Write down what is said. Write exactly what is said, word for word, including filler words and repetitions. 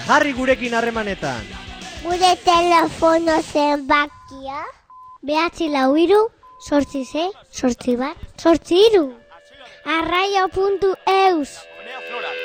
jarri gurekin harremanetan. Gure telefono zenbakia behatzi lau hiru, sortzi sei, sortzi bat, sortzi hiru. Arraio puntu eus.